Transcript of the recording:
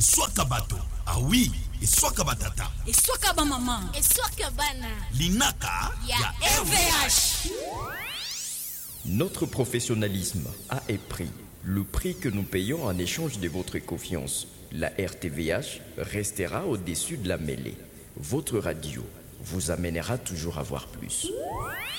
eswaka bato. Ah oui, eswaka batata. eswaka bamama, eswaka bana. Linaka Ya RVH. Notre professionnalisme a un prix. Le prix que nous payons en échange de votre confiance. La RTVH restera au-dessus de la mêlée. Votre radio vous amènera toujours à voir plus.